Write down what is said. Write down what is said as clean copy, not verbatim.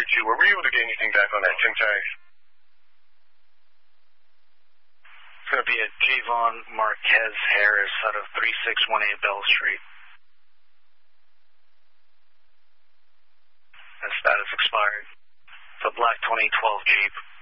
you. Were we able to get anything back on that Tim tag? It's going to be a Javon Marquez Harris out of 3618 Bell Street. The status expired. It's a black 2012 Jeep.